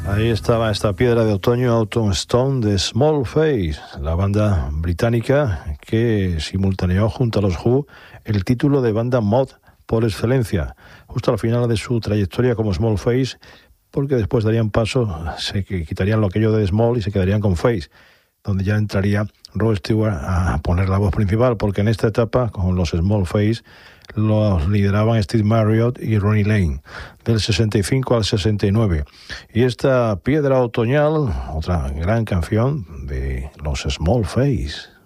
Ahí estaba esta piedra de otoño, Autumn Stone, de Small Face, la banda británica que simultaneó junto a los Who el título de banda mod por excelencia, justo al final de su trayectoria como Small Face, porque después darían paso, se quitarían lo aquello de Small y se quedarían con Face, donde ya entraría Rod Stewart a poner la voz principal, porque en esta etapa, con los Small Face, los lideraban Steve Marriott y Ronnie Lane, del 65 al 69. Y esta piedra otoñal, otra gran canción de los Small Face.